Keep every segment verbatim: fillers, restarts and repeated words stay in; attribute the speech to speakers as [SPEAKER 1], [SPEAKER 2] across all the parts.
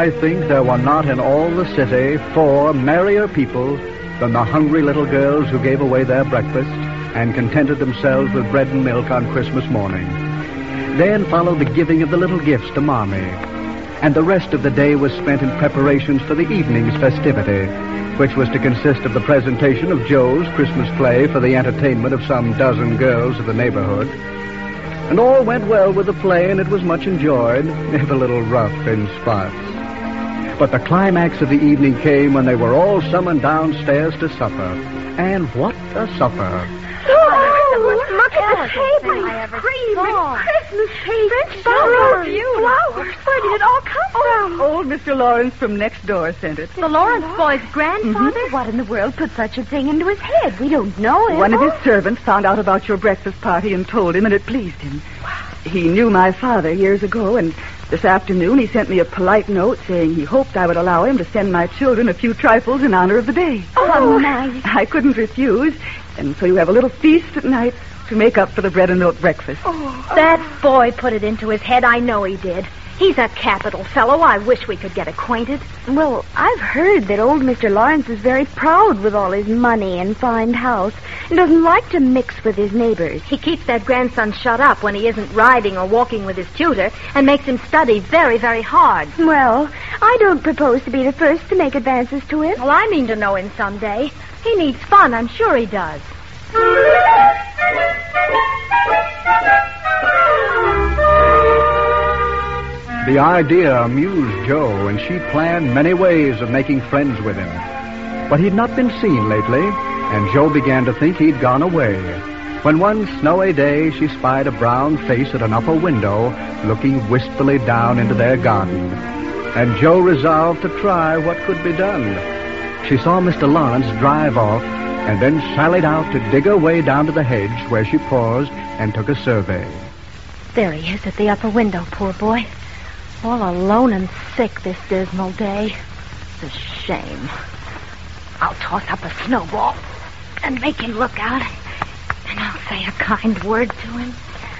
[SPEAKER 1] I think there were not in all the city four merrier people than the hungry little girls who gave away their breakfast and contented themselves with bread and milk on Christmas morning. Then followed the giving of the little gifts to Mommy, and the rest of the day was spent in preparations for the evening's festivity, which was to consist of the presentation of Joe's Christmas play for the entertainment of some dozen girls of the neighborhood. And all went well with the play, and it was much enjoyed, if a little rough in spots. But the climax of the evening came when they were all summoned downstairs to supper. And what a supper!
[SPEAKER 2] Oh, look at the table. Cream and Christmas cake. So beautiful. Flowers. Where did it all come from?
[SPEAKER 3] Old Mister Lawrence from next door sent it.
[SPEAKER 2] The Lawrence boy's grandfather? Mm-hmm. What in the world put such a thing into his head? We don't know him.
[SPEAKER 3] One of his servants found out about your breakfast party and told him, and it pleased him. He knew my father years ago, and this afternoon he sent me a polite note saying he hoped I would allow him to send my children a few trifles in honor of the day.
[SPEAKER 2] Oh, nice.
[SPEAKER 3] I couldn't refuse, and so you have a little feast at night to make up for the bread and milk breakfast.
[SPEAKER 2] Oh, that boy put it into his head. I know he did. He's a capital fellow. I wish we could get acquainted.
[SPEAKER 4] Well, I've heard that old Mister Lawrence is very proud with all his money and fine house and doesn't like to mix with his neighbors.
[SPEAKER 2] He keeps that grandson shut up when he isn't riding or walking with his tutor and makes him study very, very hard.
[SPEAKER 4] Well, I don't propose to be the first to make advances to him.
[SPEAKER 2] Well, I mean to know him someday. He needs fun. I'm sure he does.
[SPEAKER 1] The idea amused Joe, and she planned many ways of making friends with him. But he'd not been seen lately, and Joe began to think he'd gone away, when one snowy day she spied a brown face at an upper window looking wistfully down into their garden. And Joe resolved to try what could be done. She saw Mister Lawrence drive off and then sallied out to dig her way down to the hedge, where she paused and took a survey.
[SPEAKER 2] There he is at the upper window, poor boy. All alone and sick this dismal day. It's a shame. I'll toss up a snowball and make him look out, and I'll say a kind word to him.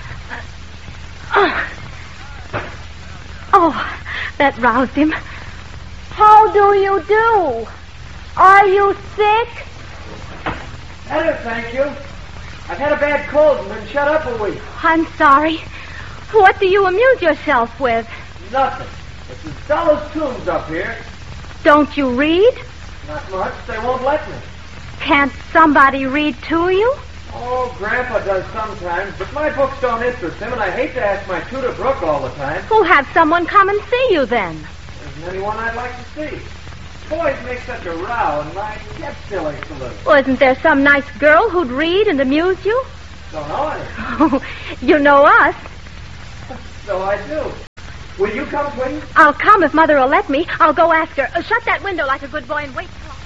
[SPEAKER 2] Uh, oh. oh, that roused him.
[SPEAKER 4] How do you do? Are you sick?
[SPEAKER 5] Better, thank you. I've had a bad cold and been shut up a week.
[SPEAKER 2] I'm sorry. What do you amuse yourself with?
[SPEAKER 5] Nothing. It's as dull as tombs up here.
[SPEAKER 2] Don't you read?
[SPEAKER 5] Not much. They won't let me.
[SPEAKER 2] Can't somebody read to you?
[SPEAKER 5] Oh, Grandpa does sometimes, but my books don't interest him, and I hate to ask my tutor Brooke all the time.
[SPEAKER 2] We'll have someone come and see you then.
[SPEAKER 5] There isn't anyone I'd like to see. Boys make such a row, and my head still aches a little.
[SPEAKER 2] Well, isn't there some nice girl who'd read and amuse you?
[SPEAKER 5] Don't know any.
[SPEAKER 2] Oh, you know us.
[SPEAKER 5] So I do. Will you come, please?
[SPEAKER 2] I'll come if Mother will let me. I'll go ask her. Uh, shut that window like a good boy and wait till I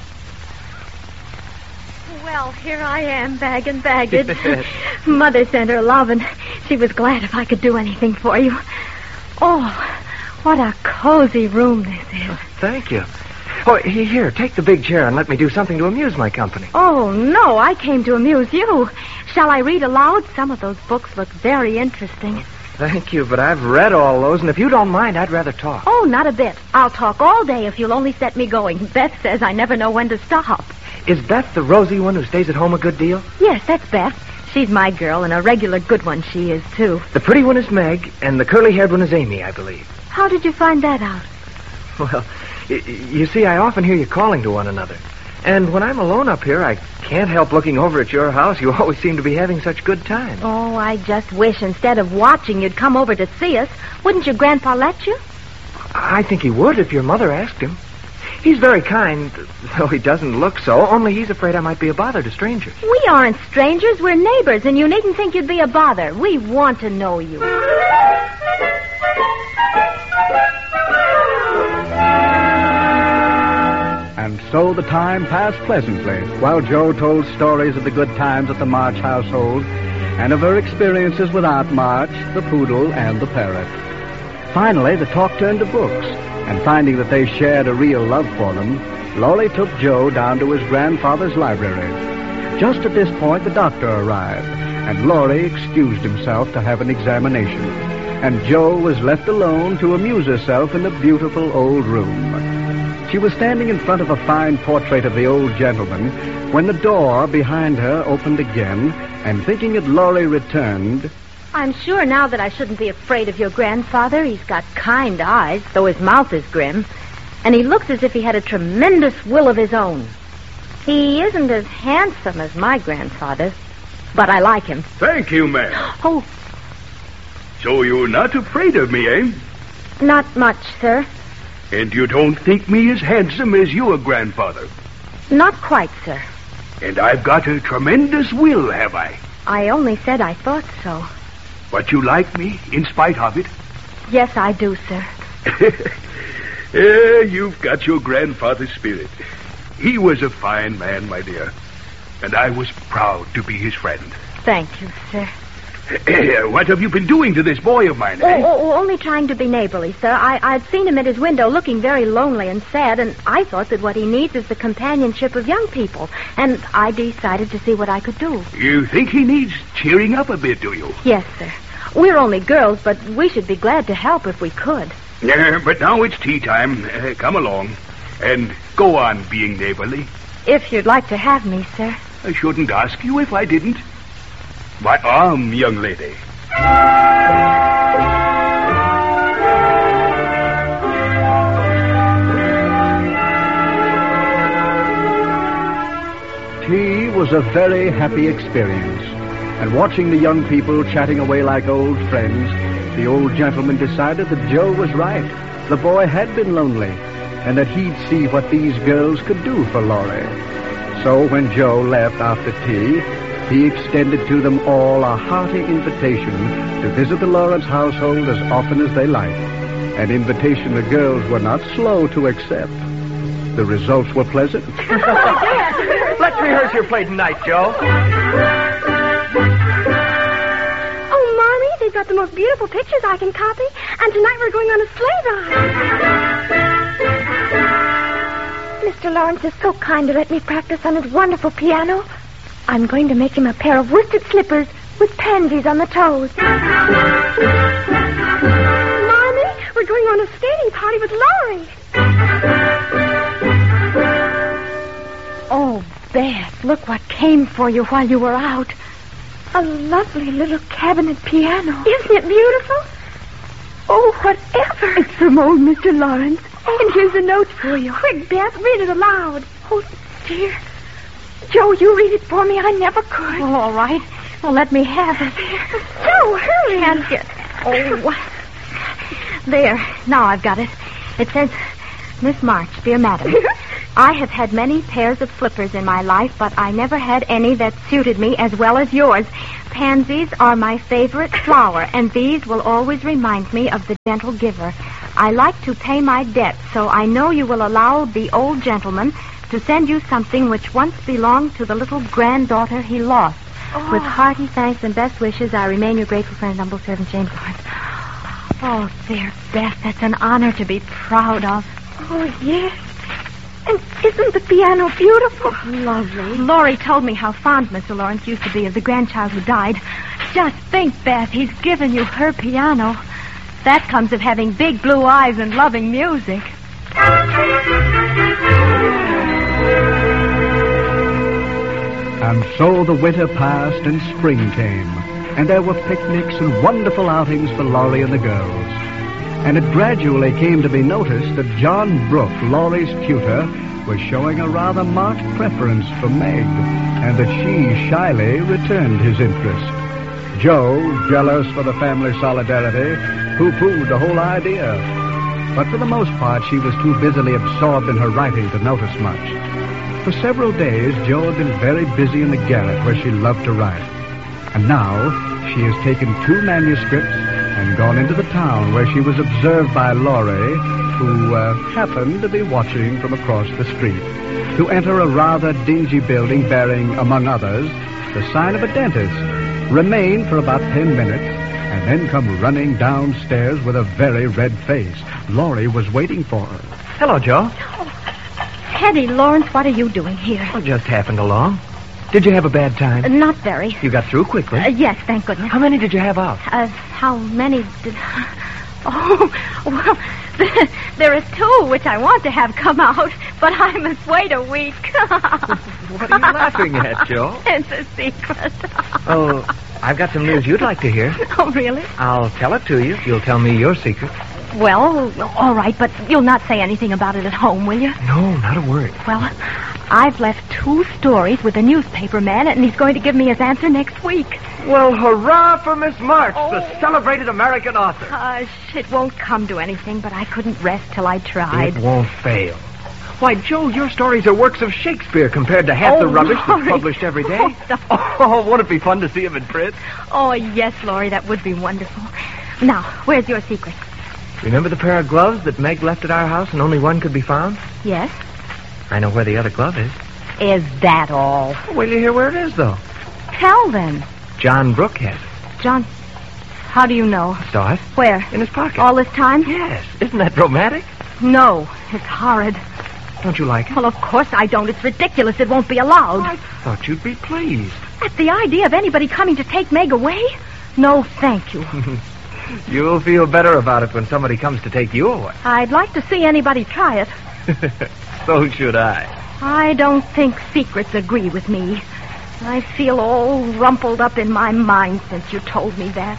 [SPEAKER 2] come. Well, here I am, bag and baggage. Mother sent her love, and she was glad if I could do anything for you. Oh, what a cozy room this is.
[SPEAKER 6] Oh, thank you. Oh, here, take the big chair and let me do something to amuse my company.
[SPEAKER 2] Oh, no, I came to amuse you. Shall I read aloud? Some of those books look very interesting.
[SPEAKER 6] Thank you, but I've read all those, and if you don't mind, I'd rather talk.
[SPEAKER 2] Oh, not a bit. I'll talk all day if you'll only set me going. Beth says I never know when to stop.
[SPEAKER 6] Is Beth the rosy one who stays at home a good deal?
[SPEAKER 2] Yes, that's Beth. She's my girl, and a regular good one she is, too.
[SPEAKER 6] The pretty one is Meg, and the curly-haired one is Amy, I believe.
[SPEAKER 2] How did you find that out?
[SPEAKER 6] Well, y- you see, I often hear you calling to one another. And when I'm alone up here, I can't help looking over at your house. You always seem to be having such good times.
[SPEAKER 2] Oh, I just wish instead of watching you'd come over to see us. Wouldn't your grandpa let you?
[SPEAKER 6] I think he would if your mother asked him. He's very kind, though he doesn't look so, only he's afraid I might be a bother to strangers.
[SPEAKER 2] We aren't strangers, we're neighbors, and you needn't think you'd be a bother. We want to know you.
[SPEAKER 1] And so the time passed pleasantly, while Joe told stories of the good times at the March household and of her experiences with Aunt March, the poodle, and the parrot. Finally, the talk turned to books, and finding that they shared a real love for them, Lolly took Joe down to his grandfather's library. Just at this point, the doctor arrived, and Laurie excused himself to have an examination. and Jo was left alone to amuse herself in the beautiful old room. She was standing in front of a fine portrait of the old gentleman when the door behind her opened again, and thinking that Laurie returned...
[SPEAKER 2] I'm sure now that I shouldn't be afraid of your grandfather. He's got kind eyes, though his mouth is grim. And he looks as if he had a tremendous will of his own. He isn't as handsome as my grandfather, but I like him.
[SPEAKER 7] Thank you, ma'am.
[SPEAKER 2] Oh,
[SPEAKER 7] So you're not afraid of me, eh?
[SPEAKER 2] not much, sir.
[SPEAKER 7] And you don't think me as handsome as your grandfather?
[SPEAKER 2] Not quite, sir.
[SPEAKER 7] And I've got a tremendous will, have I?
[SPEAKER 2] I only said I thought so.
[SPEAKER 7] But you like me, in spite of it?
[SPEAKER 2] Yes, I do, sir.
[SPEAKER 7] Yeah, you've got your grandfather's spirit. He was a fine man, my dear. And I was proud to be his friend.
[SPEAKER 2] Thank you, sir.
[SPEAKER 7] What have you been doing to this boy of mine,
[SPEAKER 2] Oh,
[SPEAKER 7] eh?
[SPEAKER 2] oh, oh, only trying to be neighborly, sir. I, I'd seen him at his window looking very lonely and sad, and I thought that what he needs is the companionship of young people. And I decided to see what I could do.
[SPEAKER 7] You think he needs cheering up a bit, do you?
[SPEAKER 2] Yes, sir. We're only girls, but we should be glad to help if we could.
[SPEAKER 7] Yeah, but now it's tea time. Uh, come along. And go on being neighborly.
[SPEAKER 2] If you'd like to have me, sir.
[SPEAKER 7] I shouldn't ask you if I didn't. My arm, young lady.
[SPEAKER 1] Tea was a very happy experience, and watching the young people chatting away like old friends, the old gentleman decided that Jo was right. The boy had been lonely, and that he'd see what these girls could do for Laurie. So when Jo left after tea, he extended to them all a hearty invitation to visit the Lawrence household as often as they liked, an invitation the girls were not slow to accept. The results were pleasant.
[SPEAKER 6] Let's rehearse your play tonight, Jo.
[SPEAKER 4] Oh, Mommy, they've got the most beautiful pictures I can copy. And tonight we're going on a sleigh ride. Mister Lawrence is so kind to let me practice on his wonderful piano. I'm going to make him a pair of worsted slippers with pansies on the toes. Mommy, we're going on a skating party with Laurie.
[SPEAKER 2] Oh, Beth, look what came for you while you were out.
[SPEAKER 4] A lovely little cabinet piano. Isn't it beautiful? Oh, whatever. It's from old Mister Lawrence. Oh. And here's the notes for you. Quick, Beth, read it aloud. Oh, dear. Jo, you read it for me. I never could.
[SPEAKER 2] Oh, all right. Well, let me have it.
[SPEAKER 4] Jo, hurry.
[SPEAKER 2] Can't get... Oh, there. Now I've got it. It says, Miss March, dear madam, I have had many pairs of slippers in my life, but I never had any that suited me as well as yours. Pansies are my favorite flower, and these will always remind me of the gentle giver. I like to pay my debt, so I know you will allow the old gentleman to send you something which once belonged to the little granddaughter he lost. Oh. With hearty thanks and best wishes, I remain your grateful friend, humble servant, James Lawrence. Oh, there, Beth, that's an honor to be proud of.
[SPEAKER 4] Oh, yes. And isn't the piano beautiful?
[SPEAKER 2] Lovely. Laurie told me how fond Mister Lawrence used to be of the grandchild who died. Just think, Beth, he's given you her piano. That comes of having big blue eyes and loving music.
[SPEAKER 1] And so the winter passed and spring came, and there were picnics and wonderful outings for Laurie and the girls. And it gradually came to be noticed that John Brooke, Laurie's tutor, was showing a rather marked preference for Meg, and that she shyly returned his interest. Jo, jealous for the family solidarity, pooh-poohed the whole idea. But for the most part, she was too busily absorbed in her writing to notice much. For several days, Jo had been very busy in the garret where she loved to write. And now she has taken two manuscripts and gone into the town where she was observed by Laurie, who uh, happened to be watching from across the street, to enter a rather dingy building bearing, among others, the sign of a dentist, remain for about ten minutes, and then come running downstairs with a very red face. Laurie was waiting for her.
[SPEAKER 6] Hello, Jo.
[SPEAKER 2] Teddy, Lawrence, what are you doing here?
[SPEAKER 6] I just happened along. Did you have a bad time?
[SPEAKER 2] Uh, not very.
[SPEAKER 6] You got through quickly.
[SPEAKER 2] Uh, yes, thank goodness.
[SPEAKER 6] How many did you have out?
[SPEAKER 2] Uh, how many did... Oh, well, there is two which I want to have come out, but I must wait a week.
[SPEAKER 6] What are you laughing at, Joe?
[SPEAKER 2] It's a secret.
[SPEAKER 6] Oh, I've got some news you'd like to hear.
[SPEAKER 2] Oh, really?
[SPEAKER 6] I'll tell it to you if you'll tell me your secret.
[SPEAKER 2] Well, all right, but you'll not say anything about it at home, will you?
[SPEAKER 6] No, not a word.
[SPEAKER 2] Well, I've left two stories with a newspaper man, and he's going to give me his answer next week.
[SPEAKER 6] Well, hurrah for Miss March,
[SPEAKER 2] Oh.
[SPEAKER 6] the celebrated American author.
[SPEAKER 2] Hush, it won't come to anything, but I couldn't rest till I tried.
[SPEAKER 6] It won't fail. Why, Joe, your stories are works of Shakespeare compared to half
[SPEAKER 2] Oh,
[SPEAKER 6] the rubbish
[SPEAKER 2] Laurie.
[SPEAKER 6] that's published every day.
[SPEAKER 2] Oh, stop.
[SPEAKER 6] Oh, won't it be fun to see him in print?
[SPEAKER 2] Oh, yes, Laurie, that would be wonderful. Now, where's your secret?
[SPEAKER 6] Remember the pair of gloves that Meg left at our house and only one could be found?
[SPEAKER 2] Yes?
[SPEAKER 6] I know where the other glove is.
[SPEAKER 2] Is that all?
[SPEAKER 6] Wait till you hear where it is, though.
[SPEAKER 2] Tell them.
[SPEAKER 6] John Brooke has it.
[SPEAKER 2] John, how do you know?
[SPEAKER 6] Saw it
[SPEAKER 2] Where?
[SPEAKER 6] in his pocket.
[SPEAKER 2] All this time?
[SPEAKER 6] Yes. Isn't that romantic?
[SPEAKER 2] No, it's horrid.
[SPEAKER 6] Don't you like it?
[SPEAKER 2] Well, of course I don't. It's ridiculous. It won't be allowed.
[SPEAKER 6] I thought you'd be pleased.
[SPEAKER 2] At the idea of anybody coming to take Meg away? No, thank you.
[SPEAKER 6] You'll feel better about it when somebody comes to take you away.
[SPEAKER 2] I'd like to see anybody try it.
[SPEAKER 6] So should I.
[SPEAKER 2] I don't think secrets agree with me. I feel all rumpled up in my mind since you told me that.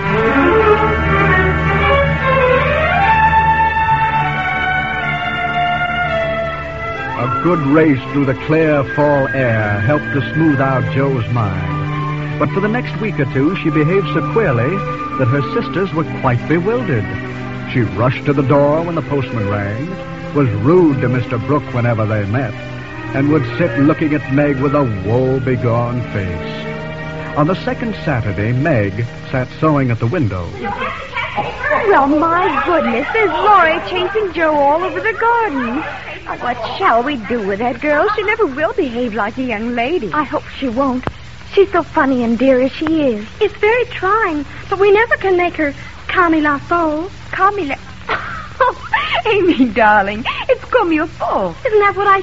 [SPEAKER 1] A good race through the clear fall air helped to smooth out Joe's mind. But for the next week or two, she behaved so queerly that her sisters were quite bewildered. She rushed to the door when the postman rang, was rude to Mister Brooke whenever they met, and would sit looking at Meg with a woe-begone face. On the second Saturday, Meg sat sewing at the window.
[SPEAKER 4] Well, my goodness, there's Laurie chasing Joe all over the garden. Oh, what shall we do with that girl? She never will behave like a young lady. I hope she won't. She's so funny and dear as she is. It's very trying, but we never can make her comme il faut. Comme il... Oh, Amy, darling, it's comme il faut. Isn't that what I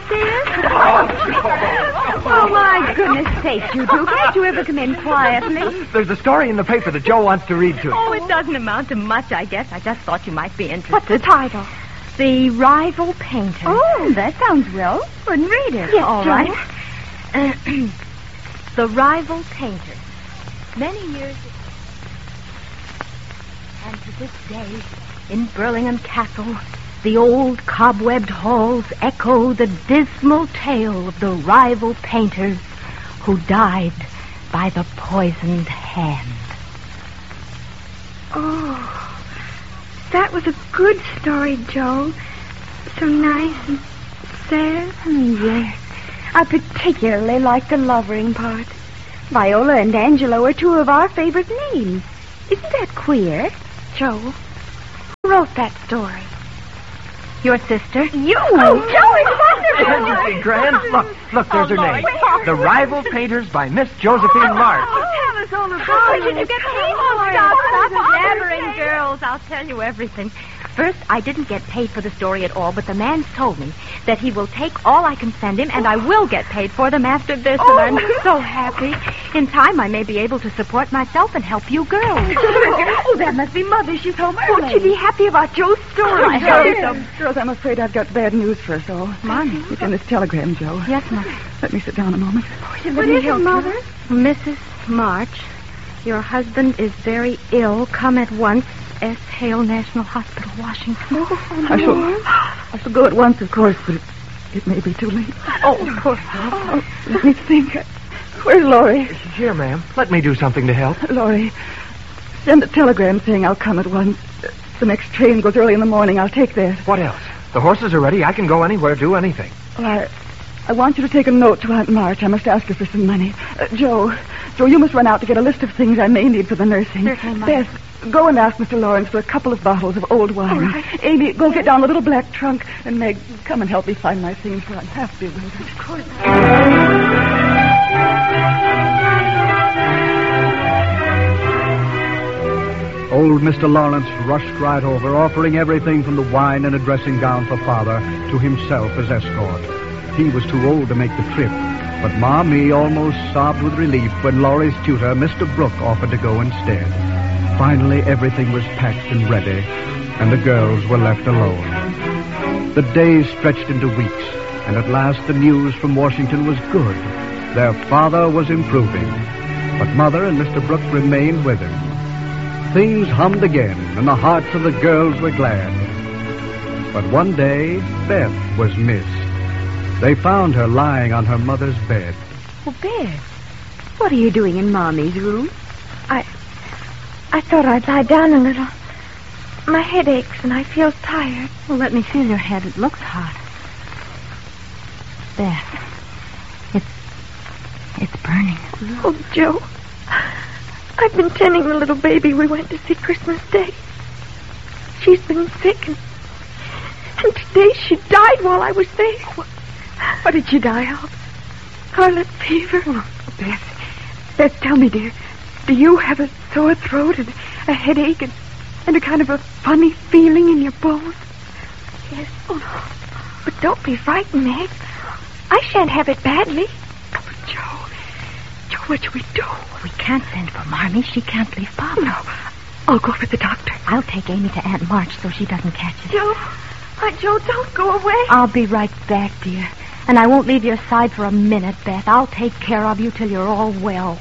[SPEAKER 4] said? Oh, my goodness sakes, you two. Can't you ever come in quietly?
[SPEAKER 6] There's a story in the paper that Joe wants to read to you.
[SPEAKER 2] Oh, it doesn't amount to much, I guess. I just thought you might be interested.
[SPEAKER 4] What's the title?
[SPEAKER 2] The Rival Painter.
[SPEAKER 4] Oh, that sounds well. Go and read it. Yes,
[SPEAKER 2] All
[SPEAKER 4] Joe.
[SPEAKER 2] right. Uh, The Rival Painter. Many years ago. And to this day, in Burlingham Castle, the old cobwebbed halls echo the dismal tale of the rival painters who died by the poisoned hand.
[SPEAKER 4] Oh, that was a good story, Joe. So nice and sad. Yes. I particularly like the lovering part. Viola and Angelo are two of our favorite names. Isn't that queer? Joe, who wrote that story?
[SPEAKER 2] Your sister?
[SPEAKER 4] You! Oh, Joe, it's wonderful!
[SPEAKER 6] Isn't she grand? Look, look, there's
[SPEAKER 2] Oh,
[SPEAKER 6] her name.
[SPEAKER 2] Lord.
[SPEAKER 6] The Rival Painters by Miss Josephine March.
[SPEAKER 4] Tell us all about
[SPEAKER 2] How
[SPEAKER 4] it.
[SPEAKER 2] did you get paid for it?
[SPEAKER 4] Stop,
[SPEAKER 2] Stop
[SPEAKER 4] stop
[SPEAKER 2] blabbering, girls. I'll tell you everything. First, I didn't get paid for the story at all, but the man's told me that he will take all I can send him, and I will get paid for them after this,
[SPEAKER 4] Oh.
[SPEAKER 2] and I'm so happy. In time, I may be able to support myself and help you girls.
[SPEAKER 4] Oh, that must be Mother. She's home early. Won't she be happy about Joe's story?
[SPEAKER 2] I hope so.
[SPEAKER 3] Girls, I'm afraid I've got bad news for us all.
[SPEAKER 2] Mommy.
[SPEAKER 3] It's in this telegram, Joe.
[SPEAKER 2] Yes, Mother.
[SPEAKER 3] Let me sit down a moment.
[SPEAKER 4] What is it, Mother?
[SPEAKER 2] Missus March, your husband is very ill. Come at once. S. Hale National Hospital, Washington.
[SPEAKER 3] I shall, I shall go at once, of course, but it, it may be too late.
[SPEAKER 2] Oh, of course.
[SPEAKER 3] Oh, let me think. Where's Laurie?
[SPEAKER 6] Here, ma'am. Let me do something to help.
[SPEAKER 3] Laurie, send a telegram saying I'll come at once. The next train goes early in the morning. I'll take that.
[SPEAKER 6] What else? The horses are ready. I can go anywhere, do anything.
[SPEAKER 3] Well, I, I want you to take a note to Aunt March. I must ask her for some money. Uh, Joe, Joe, you must run out to get a list of things I may need for the nursing.
[SPEAKER 2] Certainly, Mother.
[SPEAKER 3] Beth, go and ask Mister Lawrence for a couple of bottles of old wine.
[SPEAKER 4] All right.
[SPEAKER 3] Amy, go get down the little black trunk. And Meg, come and help me find my things, for I'm half bewildered. Of course. Old Mister Lawrence rushed right over, offering everything from the wine and a dressing gown for Father to himself as escort. He was too old to make the trip,
[SPEAKER 1] But Mommy almost sobbed with relief when Laurie's tutor, Mister Brooke, offered to go instead. Finally, everything was packed and ready, and the girls were left alone. The days stretched into weeks, and at last the news from Washington was good. Their father was improving, but Mother and Mister Brooke remained with him. Things hummed again, and the hearts of the girls were glad. But one day, Beth was missed. They found her lying on her mother's bed.
[SPEAKER 4] Oh, Beth, what are you doing in Mommy's room? I... I thought I'd lie down a little. My head aches and I feel tired.
[SPEAKER 2] Well, let me feel your head. It looks hot. Beth, it's... it's burning.
[SPEAKER 4] Oh, Joe, I've been tending the little baby we went to see Christmas Day. She's been sick, and, and today she died while I was there. What, what did she die of? Scarlet fever? Oh, Beth, Beth, tell me, dear, do you have a sore throat and a headache and, and a kind of a funny feeling in your bones? Yes. Oh, but don't be frightened, Meg. I shan't have it badly. Oh, Joe, Joe, what shall we do?
[SPEAKER 2] We can't send for Marmee. She can't leave Papa.
[SPEAKER 4] No, I'll go for the doctor.
[SPEAKER 2] I'll take Amy to Aunt March so she doesn't catch it.
[SPEAKER 4] Joe, uh, Joe, don't go away.
[SPEAKER 2] I'll be right back, dear. And I won't leave your side for a minute, Beth. I'll take care of you till you're all well.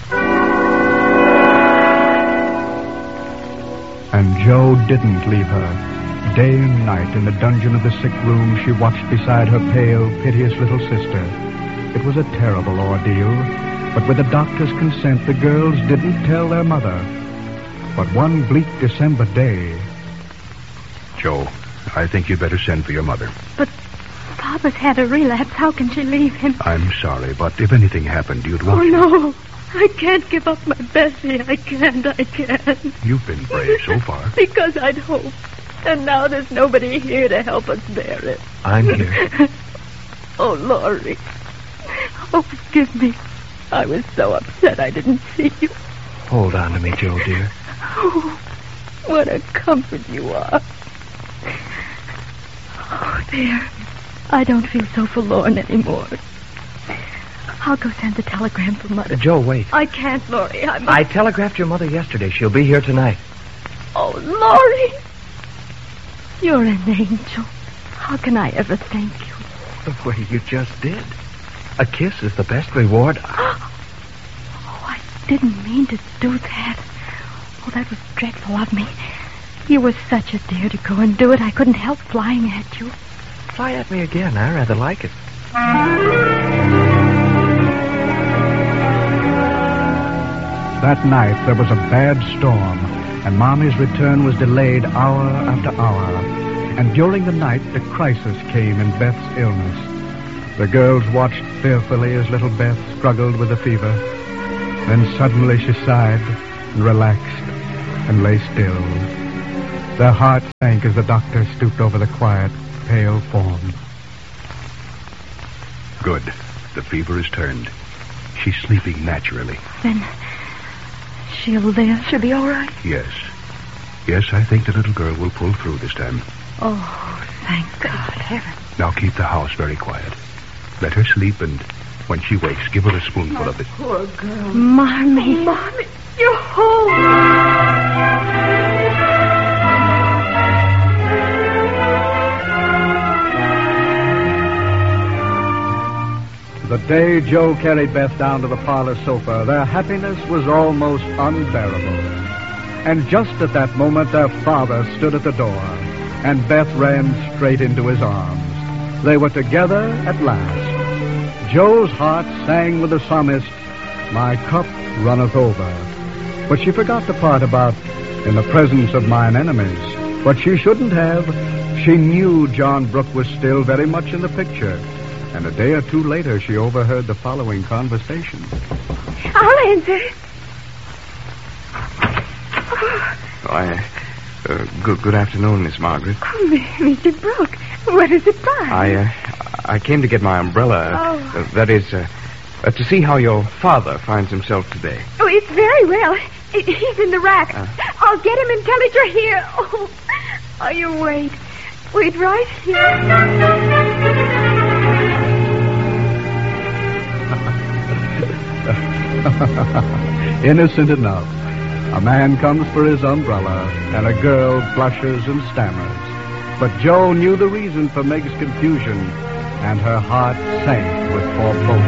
[SPEAKER 1] And Joe didn't leave her. Day and night in the dungeon of the sick room, she watched beside her pale, piteous little sister. It was a terrible ordeal, but with the doctor's consent, the girls didn't tell their mother. But one bleak December day...
[SPEAKER 7] Joe, I think you'd better send for your mother.
[SPEAKER 2] But Papa's had a relapse. How can she leave him?
[SPEAKER 7] I'm sorry, but if anything happened, you'd
[SPEAKER 4] Oh,
[SPEAKER 7] want...
[SPEAKER 4] no. I can't give up my Bessie. I can't. I can't.
[SPEAKER 7] You've been brave so far.
[SPEAKER 4] Because I'd hoped. And now there's nobody here to help us bear it.
[SPEAKER 6] I'm here.
[SPEAKER 4] Oh, Laurie. Oh, forgive me. I was so upset I didn't see you.
[SPEAKER 6] Hold on to me, Joe, dear.
[SPEAKER 4] Oh, what a comfort you are. Oh, there. I don't feel so forlorn anymore. I'll go send the telegram for Mother.
[SPEAKER 6] Uh, Joe, wait.
[SPEAKER 4] I can't, Laurie. I must...
[SPEAKER 6] I telegraphed your mother yesterday. She'll be here tonight.
[SPEAKER 4] Oh, Laurie. You're an angel. How can I ever thank you?
[SPEAKER 6] The way you just did. A kiss is the best reward.
[SPEAKER 2] Oh, I didn't mean to do that. Oh, that was dreadful of me. You were such a dear to go and do it. I couldn't help flying at you.
[SPEAKER 6] Fly at me again. I rather like it.
[SPEAKER 1] That night, there was a bad storm, and Mommy's return was delayed hour after hour. And during the night, the crisis came in Beth's illness. The girls watched fearfully as little Beth struggled with the fever. Then suddenly she sighed and relaxed and lay still. Their hearts sank as the doctor stooped over the quiet, pale form.
[SPEAKER 7] Good. The fever has turned. She's sleeping naturally.
[SPEAKER 2] Then she'll live.
[SPEAKER 4] She'll be all right.
[SPEAKER 7] Yes. Yes, I think the little girl will pull through this time.
[SPEAKER 2] Oh, thank God. Heaven.
[SPEAKER 7] Now keep the house very quiet. Let her sleep, and when she wakes, give her a spoonful of it.
[SPEAKER 3] Poor girl.
[SPEAKER 2] Marmee.
[SPEAKER 4] Mommy, you're home.
[SPEAKER 1] The day Joe carried Beth down to the parlor sofa, their happiness was almost unbearable. And just at that moment, their father stood at the door, and Beth ran straight into his arms. They were together at last. Joe's heart sang with the psalmist, "My cup runneth over." But she forgot the part about, "in the presence of mine enemies." But she shouldn't have. She knew John Brooke was still very much in the picture. And a day or two later, she overheard the following conversation.
[SPEAKER 4] I'll answer.
[SPEAKER 8] Oh, I, uh, good, good afternoon, Miss Margaret.
[SPEAKER 4] Oh, Mister Brooke, what is it by?
[SPEAKER 8] I, uh, I came to get my umbrella.
[SPEAKER 4] Oh.
[SPEAKER 8] Uh, that is, uh, uh, to see how your father finds himself today.
[SPEAKER 4] Oh, it's very well. He's in the rack.
[SPEAKER 8] Uh.
[SPEAKER 4] I'll get him and tell it you're here. Oh, oh, you wait. Wait right here.
[SPEAKER 1] Innocent enough. A man comes for his umbrella, and a girl blushes and stammers. But Joe knew the reason for Meg's confusion, and her heart sank with foreboding.